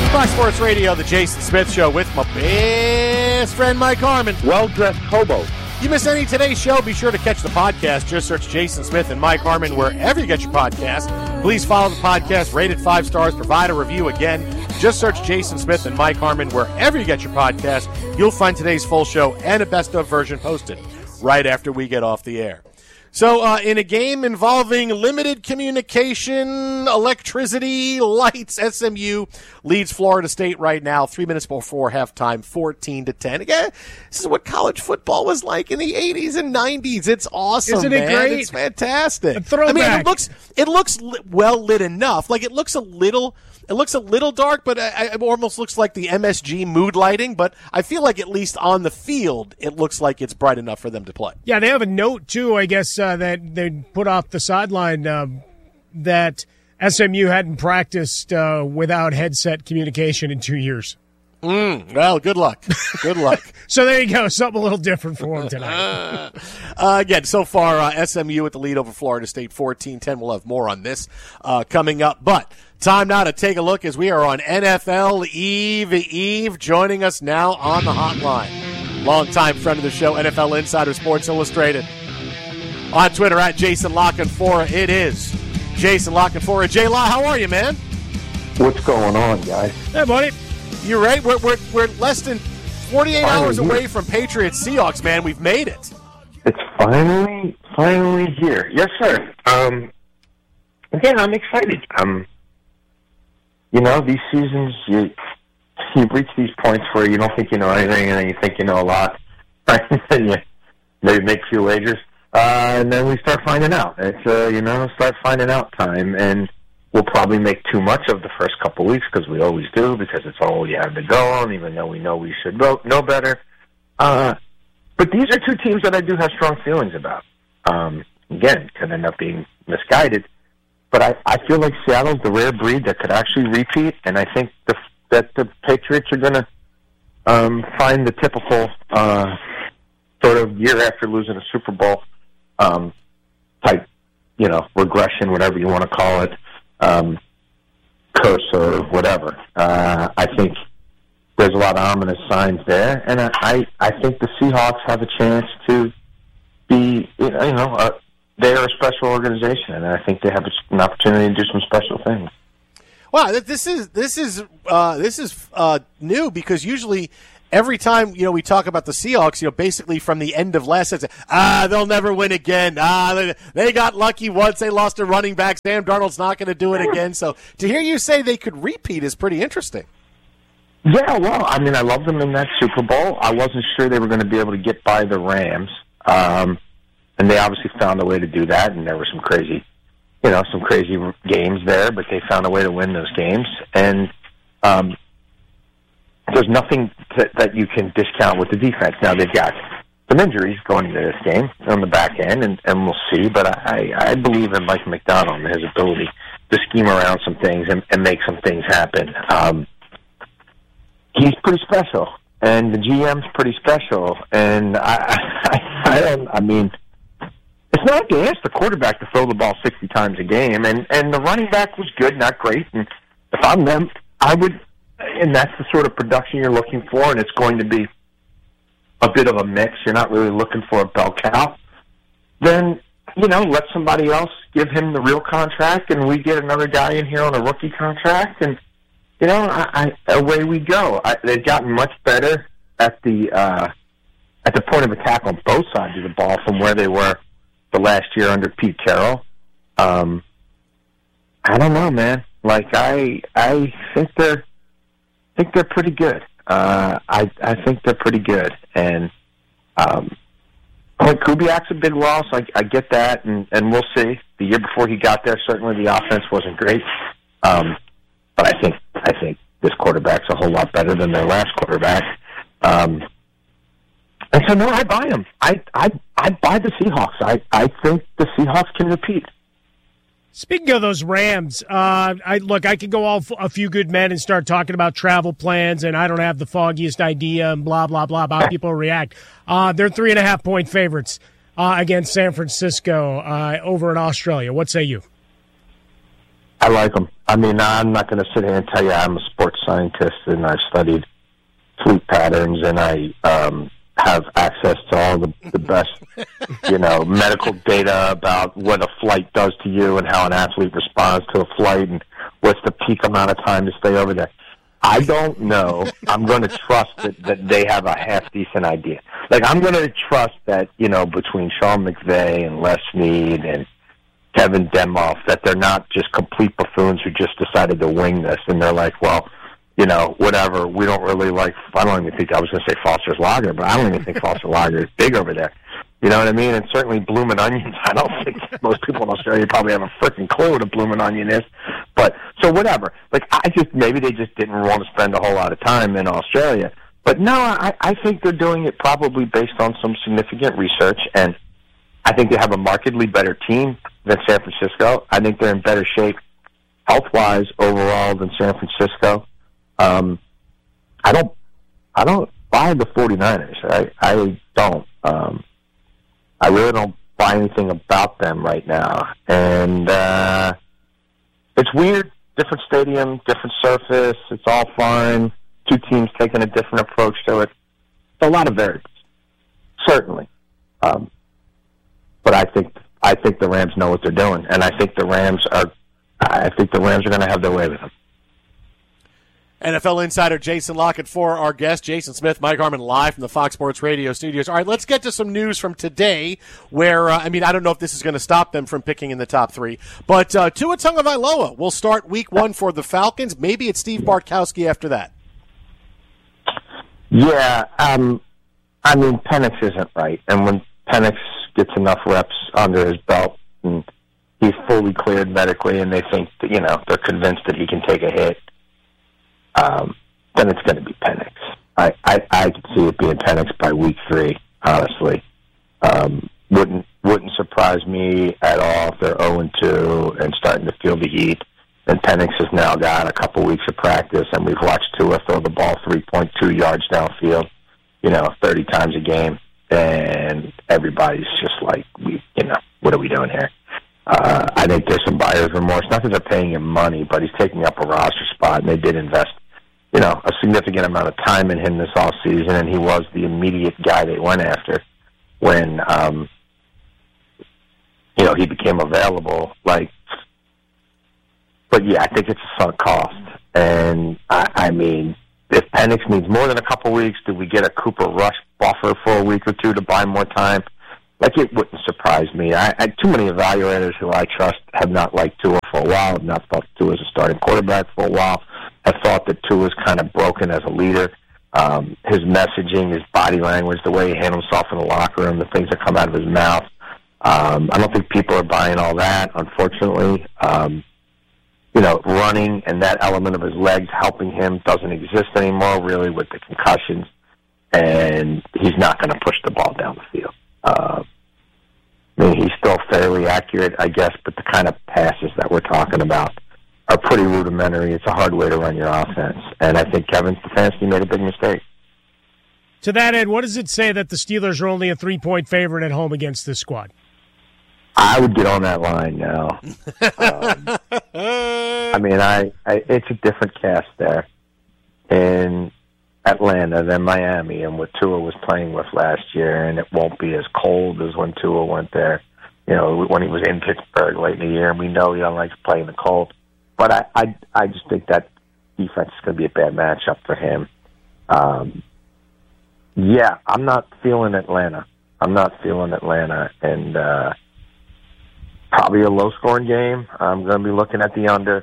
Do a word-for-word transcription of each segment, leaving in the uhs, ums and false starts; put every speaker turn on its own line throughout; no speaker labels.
Fox Sports Radio, the Jason Smith Show with my best friend Mike Harmon.
Well-dressed hobo.
You miss any of today's show, be sure to catch the podcast. Just search Jason Smith and Mike Harmon wherever you get your podcast. Please follow the podcast, rate it five stars, provide a review again. Just search Jason Smith and Mike Harmon wherever you get your podcast. You'll find today's full show and a best-of version posted right after we get off the air. So uh, in a game involving limited communication, electricity, lights, S M U leads Florida State right now, three minutes before halftime, fourteen to ten. Again, this is what college football was like in the eighties and nineties. It's awesome,
Isn't it
man.
great?
It's fantastic.
A throwback.
I mean, it looks it looks li- well lit enough. Like it looks a little. It looks a little dark, but it almost looks like the M S G mood lighting. But I feel like at least on the field, it looks like it's bright enough for them to play.
Yeah, they have a note, too, I guess, uh, that they put off the sideline um, that S M U hadn't practiced uh, without headset communication in two years.
Mm, well, good luck. Good luck.
So there you go. Something a little different for them tonight.
uh, again, so far, uh, S M U with the lead over Florida State, fourteen ten. We'll have more on this uh, coming up. But time now to take a look as we are on N F L Eve Eve. Joining us now on the hotline, longtime friend of the show, N F L Insider, Sports Illustrated. On Twitter, at Jason Lockenfora, it is Jason Lockenfora. J-Law, how are you, man?
What's going on, guys?
Hey, buddy.
You're right. We're, we're, we're less than forty-eight
Finally
hours
here.
away from Patriots Seahawks, man. We've made it.
It's finally, finally here. Yes, sir. Um, again, I'm excited. Um, you know, these seasons, you you reach these points where you don't think you know anything, and then you think you know a lot, right? And you maybe make a few wagers, uh, and then we start finding out. It's uh, you know, start finding out time, and we'll probably make too much of the first couple weeks because we always do, because it's all you have to go on, even though we know we should know, know better. Uh, but these are two teams that I do have strong feelings about. Um, again, could end up being misguided, but I, I feel like Seattle's the rare breed that could actually repeat, and I think the, that the Patriots are going to um, find the typical uh, sort of year after losing a Super Bowl um, type, you know, regression, whatever you want to call it. Um, curse or whatever. Uh, I think there's a lot of ominous signs there, and I, I, I think the Seahawks have a chance to be, you know, uh, they're a special organization, and I think they have an opportunity to do some special things.
Wow, this is this is uh, this is uh, new, because usually every time, you know, we talk about the Seahawks, you know, basically from the end of last season, ah, they'll never win again. Ah, they, they got lucky once. They lost a running back. Sam Darnold's not going to do it again. So to hear you say they could repeat is pretty interesting.
Yeah, well, I mean, I love them in that Super Bowl. I wasn't sure they were going to be able to get by the Rams, um, and they obviously found a way to do that, and there were some crazy, you know, some crazy games there, but they found a way to win those games. And um there's nothing to, that you can discount with the defense. Now, they've got some injuries going into this game on the back end, and, and we'll see. But I, I believe in Mike McDonald and his ability to scheme around some things and, and make some things happen. Um, he's pretty special, and the G M's pretty special. And I, I, I don't. I mean, it's not like they asked the quarterback to throw the ball sixty times a game, and and the running back was good, not great. And if I'm them, I would. And that's the sort of production you're looking for, and it's going to be a bit of a mix. You're not really looking for a bell cow. Then, you know, let somebody else give him the real contract, and we get another guy in here on a rookie contract, and, you know, I, I, away we go. I, they've gotten much better at the uh, at the point of attack on both sides of the ball from where they were the last year under Pete Carroll. Um, I don't know, man. Like, I I think they're I think they're pretty good. Uh, I I think they're pretty good, and um, like Kubiak's a big loss. I, I get that, and, and we'll see. The year before he got there, certainly the offense wasn't great, um, but I think I think this quarterback's a whole lot better than their last quarterback. Um, and so, no, I buy them. I I I buy the Seahawks. I I think the Seahawks can repeat.
Speaking of those Rams, uh, I look, I could go all f- a few good men and start talking about travel plans, and I don't have the foggiest idea, and blah, blah, blah, about how people react. Uh, they're three and a half point favorites uh, against San Francisco uh, over in Australia. What say you?
I like them. I mean, I'm not going to sit here and tell you I'm a sports scientist, and I've studied sleep patterns, and I um, have access to all the, the best, you know, medical data about what a flight does to you and how an athlete responds to a flight and what's the peak amount of time to stay over there. I don't know. I'm going to trust that, that they have a half-decent idea. Like, I'm going to trust that, you know, between Sean McVay and Les Snead and Kevin Demoff, that they're not just complete buffoons who just decided to wing this, and they're like, well, you know, whatever, we don't really like, I don't even think, I was going to say Foster's Lager, but I don't even think Foster's Lager is big over there. You know what I mean? And certainly Bloomin' Onions, I don't think most people in Australia probably have a freaking clue what a Bloomin' Onion is. But, so whatever. Like, I just, maybe they just didn't want to spend a whole lot of time in Australia. But no, I, I think they're doing it probably based on some significant research, and I think they have a markedly better team than San Francisco. I think they're in better shape health-wise overall than San Francisco. Um, I don't, I don't buy the 49ers. I, I don't. Um, I really don't buy anything about them right now. And uh, it's weird. Different stadium, different surface. It's all fine. Two teams taking a different approach to it. It's a lot of variables, certainly. Um, but I think I think the Rams know what they're doing, and I think the Rams are. I think the Rams are going to have their way with them.
N F L insider Jason Lockett for our guest, Jason Smith, Mike Harmon, live from the Fox Sports Radio studios. All right, let's get to some news from today where, uh, I mean, I don't know if this is going to stop them from picking in the top three, but uh, Tua Tagovailoa will start week one for the Falcons. Maybe it's Steve Bartkowski after that.
Yeah, um, I mean, Penix isn't right. And when Penix gets enough reps under his belt and he's fully cleared medically and they think that, you know, they're convinced that he can take a hit, Um, then it's going to be Penix. I, I, I could see it being Penix by week three, honestly. Um, wouldn't wouldn't surprise me at all if they're oh and two and starting to feel the heat. And Penix has now got a couple weeks of practice, and we've watched Tua throw the ball three point two yards downfield, you know, thirty times a game. And everybody's just like, we, you know, what are we doing here? Uh, I think there's some buyer's remorse. Not that they're paying him money, but he's taking up a roster spot, and they did invest, you know, a significant amount of time in him this offseason, and he was the immediate guy they went after when, um, you know, he became available. Like, but yeah, I think it's a sunk cost. And I, I mean, if Penix needs more than a couple weeks, do we get a Cooper Rush buffer for a week or two to buy more time? Like, it wouldn't surprise me. I, I too many evaluators who I trust have not liked Tua for a while, have not thought Tua as a starting quarterback for a while, have thought that Tua is kind of broken as a leader. Um, his messaging, his body language, the way he handles himself in the locker room, the things that come out of his mouth. Um, I don't think people are buying all that, unfortunately. Um, you know, running and that element of his legs helping him doesn't exist anymore, really, with the concussions. And he's not going to push the ball down the field. Uh, I mean, he's still fairly accurate, I guess, but the kind of passes that we're talking about are pretty rudimentary. It's a hard way to run your offense. And I think Kevin Stefanski made a big mistake.
To that end, what does it say that the Steelers are only a three-point favorite at home against this squad?
I would get on that line now. um, I mean, I, I it's a different cast there in Atlanta than Miami and what Tua was playing with last year, and it won't be as cold as when Tua went there, you know, when he was in Pittsburgh late in the year, and we know he doesn't like to play in the cold. But I, I, I just think that defense is going to be a bad matchup for him. Um, yeah, I'm not feeling Atlanta. I'm not feeling Atlanta, and uh, probably a low-scoring game. I'm going to be looking at the under,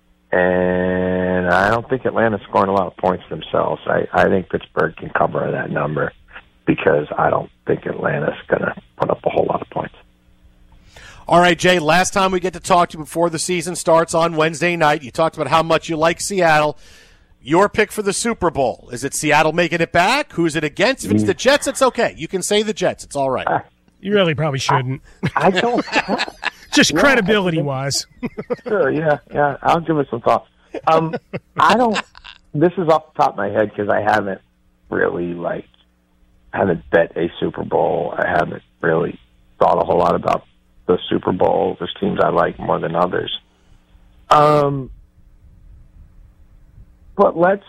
and I don't think Atlanta's scoring a lot of points themselves. I, I think Pittsburgh can cover that number because I don't think Atlanta's going to put up a whole lot of points.
All right, Jay, last time we get to talk to you before the season starts on Wednesday night, you talked about how much you like Seattle. Your pick for the Super Bowl, is it Seattle making it back? Who's it against? If it's the Jets, it's okay. You can say the Jets. It's all right.
Uh,
You really probably shouldn't.
I, I don't.
Just
yeah,
credibility-wise.
Sure, yeah, yeah. I'll give it some thought. Um, I don't. This is off the top of my head because I haven't really like haven't bet a Super Bowl. I haven't really thought a whole lot about the Super Bowl. There's teams I like more than others. Um, but let's.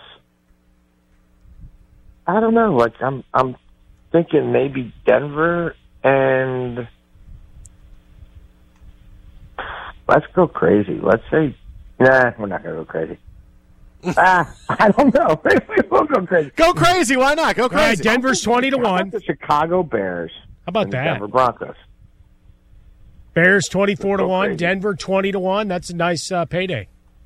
I don't know. Like I'm, I'm thinking maybe Denver and let's go crazy. Let's say, nah, we're not gonna go crazy. ah, I don't know. We'll go crazy.
Go crazy. Why not? Go crazy.
All right, Denver's twenty to
How
one.
about the Chicago Bears.
How about
and the
that?
Denver Broncos.
Bears twenty-four to one.
Crazy.
Denver twenty to one. That's a nice uh, payday.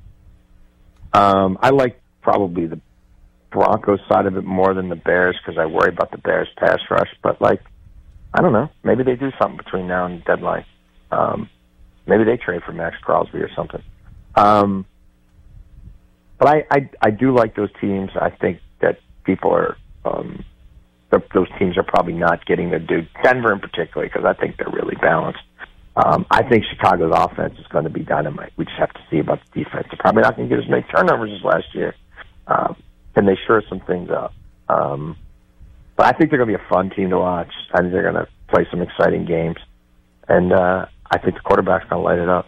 Um, I like probably the Broncos side of it more than the Bears because I worry about the Bears pass rush. But like, I don't know. Maybe they do something between now and deadline. Um, maybe they trade for Max Crosby or something. Um, but I, I, I do like those teams. I think that people are, um, those teams are probably not getting the due. Denver in particular, because I think they're really balanced. Um, I think Chicago's offense is going to be dynamite. We just have to see about the defense. They're probably not going to get as many turnovers as last year. Um, and they sure some things up. Um, but I think they're going to be a fun team to watch. I think they're going to play some exciting games. And uh, I think the quarterback's going to light it up.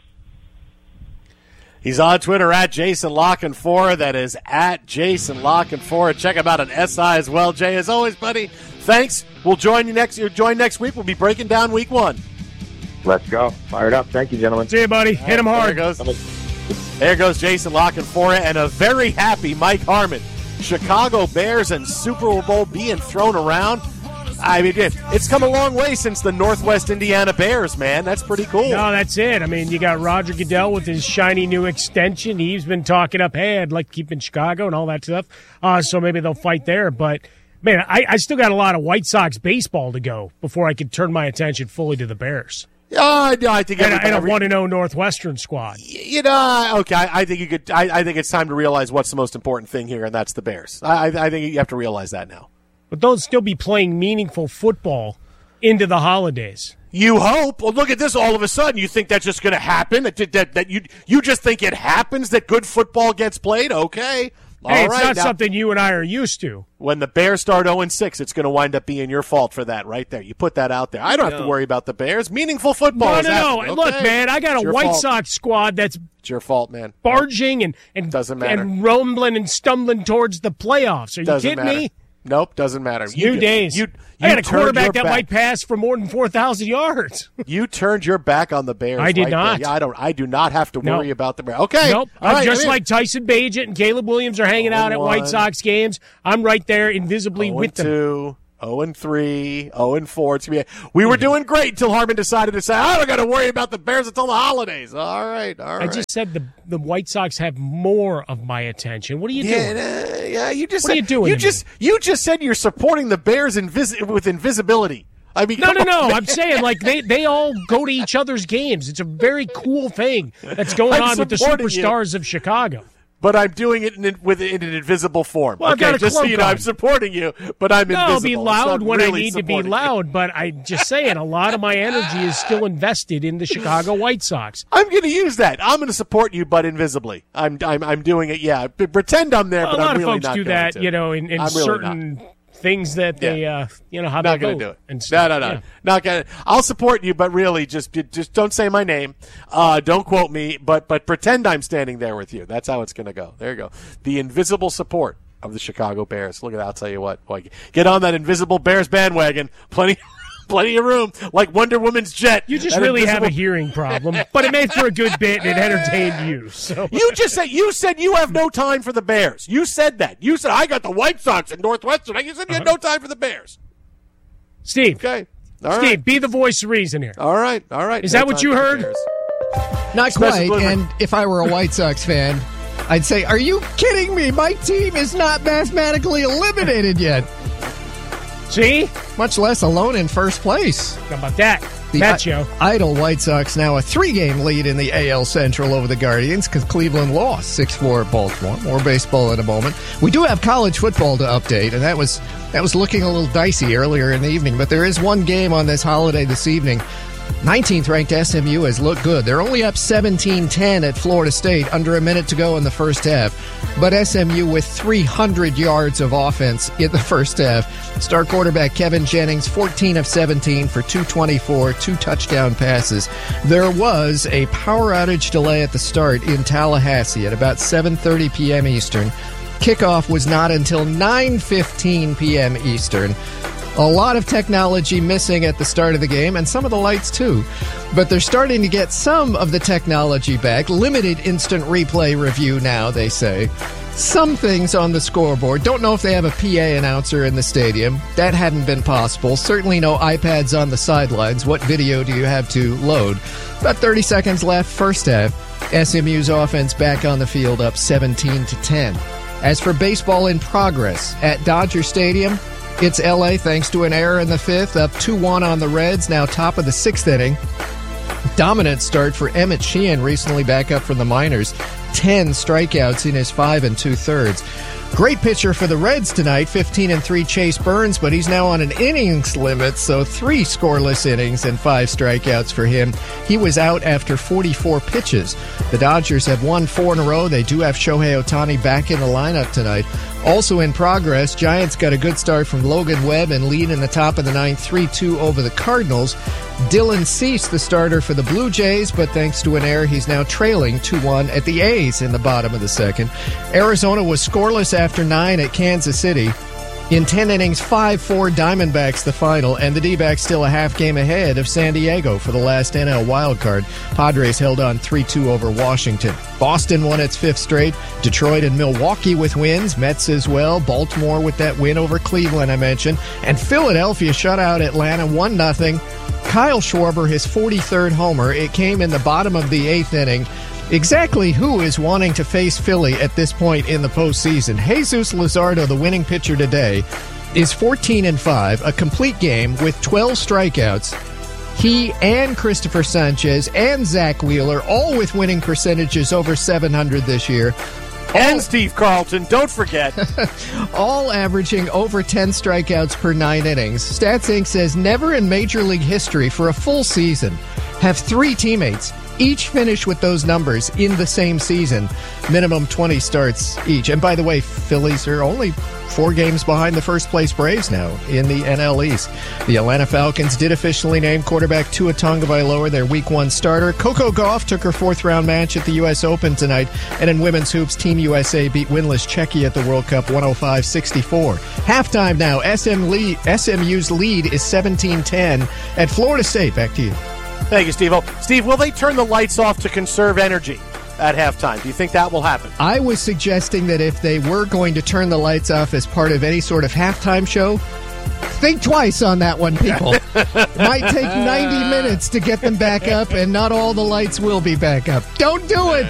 He's on Twitter at Jason Lockenfora. That is at Jason Lockenfora. Check him out on S I as well. Jay, as always, buddy, thanks. We'll join you next. You'll join next week. We'll be breaking down week one.
Let's go. Fired up. Thank you, gentlemen.
See you, buddy. Hit him hard.
There goes, there goes Jason Lockenfora and a very happy Mike Harmon. Chicago Bears and Super Bowl being thrown around. I mean, it's come a long way since the Northwest Indiana Bears, man. That's pretty cool.
No, that's it. I mean, you got Roger Goodell with his shiny new extension. He's been talking up, hey, I'd like to keep in Chicago and all that stuff. Uh, so maybe they'll fight there. But, man, I, I still got a lot of White Sox baseball to go before I could turn my attention fully to the Bears.
Yeah, uh, I think
and, and a one and oh Northwestern squad.
You know, okay. I, I think you could. I, I think it's time to realize what's the most important thing here, and that's the Bears. I, I think you have to realize that now.
But they'll still be playing meaningful football into the holidays.
You hope. Well, look at this. All of a sudden, you think that's just going to happen? That, that that you you just think it happens that good football gets played? Okay. All
hey, it's
right,
not
now,
something you and I are used to.
When the Bears start oh and six, it's going to wind up being your fault for that right there. You put that out there. I don't have to worry about the Bears. Meaningful football
no,
is
no,
happening.
no.
Okay.
Look, man, I got
It's
a
your
White
fault.
Sox squad that's
It's your fault, man.
barging and and,
Doesn't matter.
and rumbling and stumbling towards the playoffs. Are you
Doesn't
kidding
matter.
me?
Nope, doesn't matter.
It's
You
new
did-
days.
You, you
I got a
turned your
quarterback that
back.
might pass for more than four thousand yards.
You turned your back on the Bears.
I did
right
not.
there. Yeah, I don't. I do not have to
No.
worry about the Bears. Okay.
Nope.
All
I'm
right,
just
I mean,
like Tyson Bagent and Caleb Williams are hanging out at
oh and
White
one.
Sox games. I'm right there invisibly
oh
with
and
them.
two, oh and three, oh and four. It's gonna be. We were doing great until Harmon decided to say, "I don't got to worry about the Bears until the holidays." All right. All right.
I just said the the White Sox have more of my attention. What are you
Yeah,
doing?
uh, yeah. You just
What are
said,
you doing
You
to
just you just said you're supporting the Bears invis- with invisibility. I mean,
No,
come
no, no.
on,
I'm saying like they, they all go to each other's games. It's a very cool thing that's going
I'm
on with the
supporting you.
superstars of Chicago.
But I'm doing it in, with in an invisible form.
Well, I've
okay,
got a
just so
cloak
you know,
on.
I'm supporting you, but I'm
No,
invisible.
I'll be
It's
loud
not
when I
really
need to be
supporting you.
loud, but I'm just saying a lot of my energy is still invested in the Chicago White Sox.
I'm going to use that. I'm going to support you, but invisibly. I'm I'm I'm doing it. Yeah, P- pretend I'm there,
Well,
but
a lot
I'm
of
really
folks
not
do
going
that,
to.
you know, in, in
I'm really
certain things that they,
Yeah.
uh, you know, how
Not
they
going
vote
to do it.
and
No,
stuff.
no, no,
Yeah.
not going. to I'll support you, but really, just just don't say my name. Uh, don't quote me, but but pretend I'm standing there with you. That's how it's going to go. There you go. The invisible support of the Chicago Bears. Look at that. I'll tell you what. Boy, get on that invisible Bears bandwagon. Plenty. Plenty of room, like Wonder Woman's jet.
You just
That
really have a
invisible-
hearing problem, but it made for a good bit and it entertained you. So
You just said you said you have no time for the Bears. You said that. You said I got the White Sox in Northwestern. You said you had no time for the Bears.
Steve,
Okay. All
Steve,
right.
be the voice of reason here.
All right. All right.
Is
No
that what
time
you
for the
heard?
Bears.
Not
Special
quite.
delivery.
And if I were a White Sox fan, I'd say, are you kidding me? My team is not mathematically eliminated yet,
See?
much less alone in first place.
How about that?
The
Macho.
I- idle White Sox now a three-game lead in the A L Central over the Guardians because Cleveland lost six four at Baltimore. More baseball in a moment. We do have college football to update, and that was that was looking a little dicey earlier in the evening. But there is one game on this holiday this evening. nineteenth ranked S M U has looked good. They're only up seventeen ten at Florida State, under a minute to go in the first half. But S M U with three hundred yards of offense in the first half. Star quarterback Kevin Jennings, fourteen of seventeen for two twenty-four, two touchdown passes. There was a power outage delay at the start in Tallahassee at about seven thirty p.m. Eastern. Kickoff was not until nine fifteen p.m. Eastern. A lot of technology missing at the start of the game, and some of the lights too. But they're starting to get some of the technology back. Limited instant replay review now, they say. Some things on the scoreboard. Don't know if they have a P A announcer in the stadium. That hadn't been possible. Certainly no iPads on the sidelines. What video do you have to load? About thirty seconds left, first half. S M U's offense back on the field, up seventeen to ten. As for baseball in progress at Dodger Stadium, it's L A thanks to an error in the fifth, up two one on the Reds, now top of the sixth inning. Dominant start for Emmett Sheehan, recently back up from the minors. Ten strikeouts in his five and two-thirds. Great pitcher for the Reds tonight, fifteen and three Chase Burns, but he's now on an innings limit, so three scoreless innings and five strikeouts for him. He was out after forty-four pitches. The Dodgers have won four in a row. They do have Shohei Ohtani back in the lineup tonight. Also in progress, Giants got a good start from Logan Webb and lead in the top of the ninth, three two over the Cardinals. Dylan Cease, the starter for the Blue Jays, but thanks to an error, he's now trailing two one at the A's in the bottom of the second. Arizona was scoreless after nine at Kansas City. In ten innings, five four Diamondbacks the final, and the D-backs still a half game ahead of San Diego for the last N L wildcard. Padres held on three two over Washington. Boston won its fifth straight. Detroit and Milwaukee with wins. Mets as well. Baltimore with that win over Cleveland I mentioned. And Philadelphia shut out Atlanta one nothing. Kyle Schwarber, his forty-third homer. It came in the bottom of the eighth inning. Exactly who is wanting to face Philly at this point in the postseason? Jesus Luzardo, the winning pitcher today, is fourteen and five, a complete game with twelve strikeouts. He and Christopher Sanchez and Zach Wheeler, all with winning percentages over seven hundred this year.
And Steve Carlton, don't forget.
All averaging over ten strikeouts per nine innings. Stats Incorporated says never in Major League history for a full season have three teammates each finish with those numbers in the same season. Minimum twenty starts each. And by the way, Phillies are only four games behind the first-place Braves now in the N L East. The Atlanta Falcons did officially name quarterback Tua Tagovailoa their Week one starter. Coco Gauff took her fourth-round match at the U S Open tonight. And in women's hoops, Team U S A beat winless Czechia at the World Cup one oh five sixty-four. Halftime now. S M lead, S M U's lead is seventeen ten at Florida State. Back to you.
Thank you, Steve-O. Steve, will they turn the lights off to conserve energy at halftime? Do you think that will happen?
I was suggesting that if they were going to turn the lights off as part of any sort of halftime show, think twice on that one, people. It might take ninety minutes to get them back up, and not all the lights will be back up. Don't do it!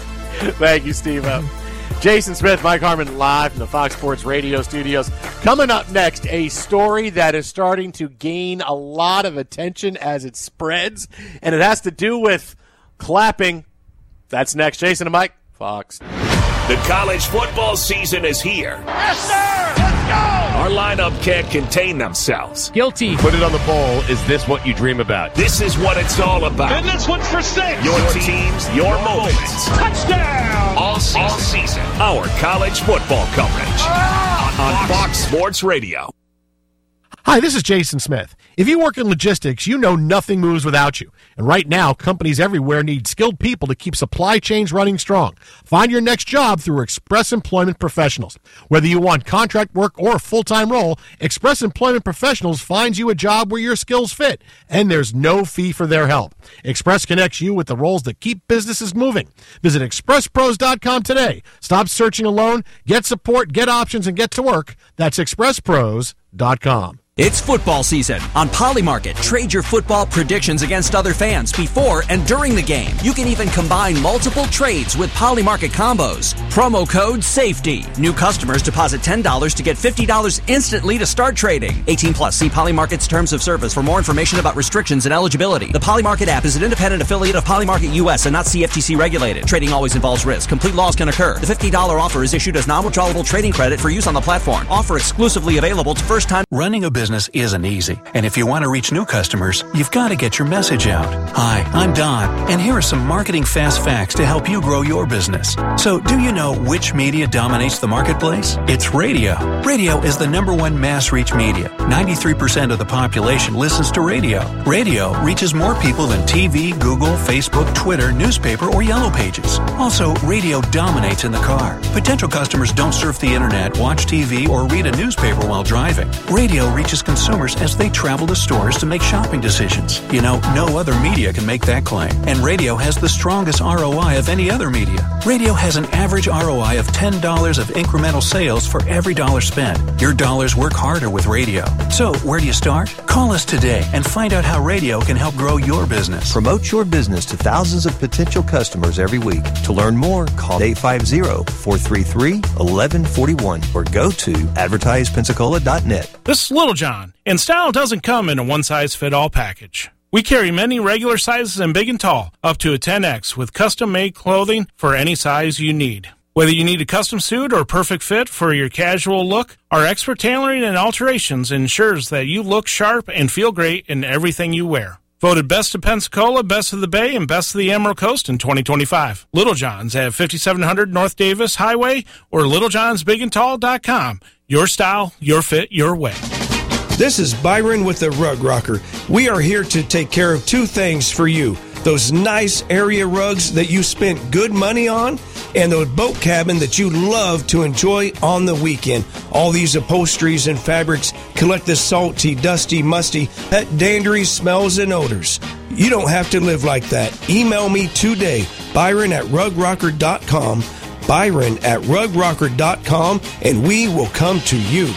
Thank you, Steve-O. Jason Smith, Mike Harmon, live from the Fox Sports Radio studios. Coming up next, a story that is starting to gain a lot of attention as it spreads, and it has to do with clapping. That's next. Jason and Mike, Fox.
The college football season is here.
Yes, sir! Let's go!
Our lineup can't contain themselves.
Guilty.
Put it on the poll. Is this what you dream about?
This is what it's all about.
And this one's for six.
Your teams, your moments.
Touchdown!
All season. All season. Our college football coverage
Ah!
on Fox Sports Radio.
Hi, this is Jason Smith. If you work in logistics, you know nothing moves without you. And right now, companies everywhere need skilled people to keep supply chains running strong. Find your next job through Express Employment Professionals. Whether you want contract work or a full-time role, Express Employment Professionals finds you a job where your skills fit, and there's no fee for their help. Express connects you with the roles that keep businesses moving. Visit express pros dot com today. Stop searching alone. Get support, get options, and get to work. That's express pros dot com.
It's football season. On Polymarket, trade your football predictions against other fans before and during the game. You can even combine multiple trades with Polymarket combos. Promo code SAFETY. New customers deposit ten dollars to get fifty dollars instantly to start trading. eighteen plus. See Polymarket's terms of service for more information about restrictions and eligibility. The Polymarket app is an independent affiliate of Polymarket U S and not C F T C regulated. Trading always involves risk. Complete loss can occur. The fifty dollars offer is issued as non-withdrawable trading credit for use on the platform. Offer exclusively available to first-time.
Running a business business isn't easy. And if you want to reach new customers, you've got to get your message out. Hi, I'm Don, and here are some marketing fast facts to help you grow your business. So, do you know which media dominates the marketplace? It's radio. Radio is the number one mass reach media. ninety-three percent of the population listens to radio. Radio reaches more people than T V, Google, Facebook, Twitter, newspaper, or Yellow Pages. Also, radio dominates in the car. Potential customers don't surf the internet, watch T V, or read a newspaper while driving. Radio reaches consumers as they travel to stores to make shopping decisions. You know, no other media can make that claim. And radio has the strongest R O I of any other media. Radio has an average R O I of ten dollars of incremental sales for every dollar spent. Your dollars work harder with radio. So, where do you start? Call us today and find out how radio can help grow your business.
Promote your business to thousands of potential customers every week. To learn more, call eight five zero, four three three, one one four one or go to advertise pensacola dot net.
This is Little John, and style doesn't come in a one-size-fit-all package. We carry many regular sizes and big and tall, up to a ten X, with custom-made clothing for any size you need. Whether you need a custom suit or perfect fit for your casual look, our expert tailoring and alterations ensures that you look sharp and feel great in everything you wear. Voted Best of Pensacola, Best of the Bay, and Best of the Emerald Coast in twenty twenty-five. Little John's at fifty-seven hundred North Davis Highway or little johns big and tall dot com. Your style, your fit, your way.
This is Byron with the Rug Rocker. We are here to take care of two things for you. Those nice area rugs that you spent good money on, and the boat cabin that you love to enjoy on the weekend. All these upholsteries and fabrics collect the salty, dusty, musty, pet dandery smells and odors. You don't have to live like that. Email me today, Byron at rug rocker dot com, Byron at rug rocker dot com, and we will come to you.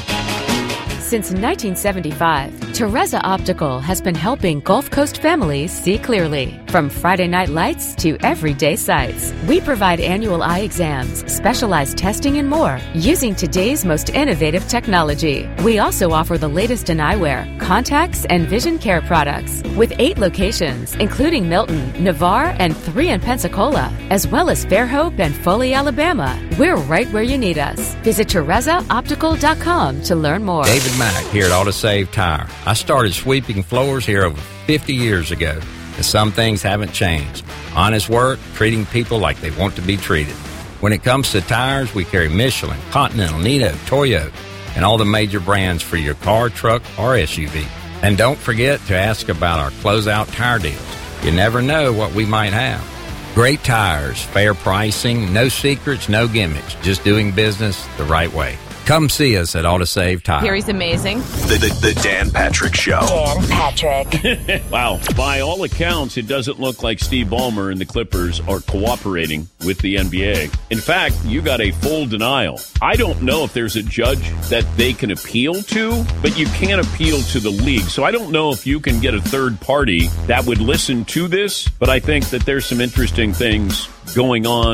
Since nineteen seventy-five, Teresa Optical has been helping Gulf Coast families see clearly. From Friday night lights to everyday sights, we provide annual eye exams, specialized testing, and more using today's most innovative technology. We also offer the latest in eyewear, contacts, and vision care products with eight locations, including Milton, Navarre, and three in Pensacola, as well as Fairhope and Foley, Alabama. We're right where you need us. Visit Teresa Optical dot com to learn more.
David Mack here at AutoSave Tire. I started sweeping floors here over fifty years ago, and some things haven't changed. Honest work, treating people like they want to be treated. When it comes to tires, we carry Michelin, Continental, Nitto, Toyo, and all the major brands for your car, truck, or S U V. And don't forget to ask about our closeout tire deals. You never know what we might have. Great tires, fair pricing, no secrets, no gimmicks, just doing business the right way. Come see us at AutoSave Tire.
Here he's amazing.
The, the, the Dan Patrick Show.
Dan Patrick.
Wow. By all accounts, it doesn't look like Steve Ballmer and the Clippers are cooperating with the N B A. In fact, you got a full denial. I don't know if there's a judge that they can appeal to, but you can't appeal to the league. So I don't know if you can get a third party that would listen to this, but I think that there's some interesting things going on